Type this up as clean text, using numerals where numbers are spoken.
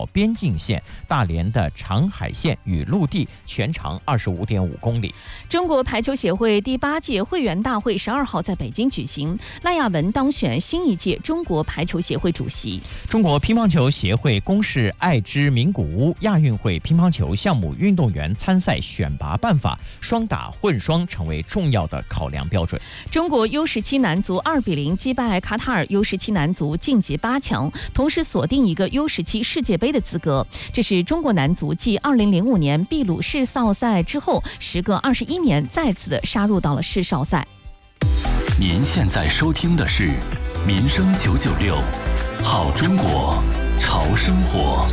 岛边境线，大连的长海线与陆地全长25.5公里。 中国排球协会第8届会员大会12号在北京举行，赖亚文当选新一届中国排球协会主席。 中国乒乓球协会公示爱知名古屋亚运会乒乓球项目运动员参赛选拔办法，双打混双成为重要的考量标准。 中国 U17 男足2比0击败卡塔尔 U17 男足晋级8强，同时锁定一个 U17 世界杯的资格。这是中国男足继2005年秘鲁世少赛之后，时隔21年再次的杀入到了世少赛。 您现在收听的是民生996，好中国，潮生活。